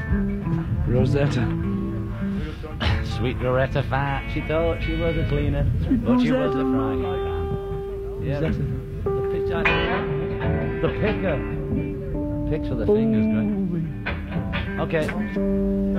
Rosetta. Sweet Loretta Fat, she thought she was a cleaner, but she was a frying pan. Yeah, the pitch, the picker. Picks with the fingers, great. Okay.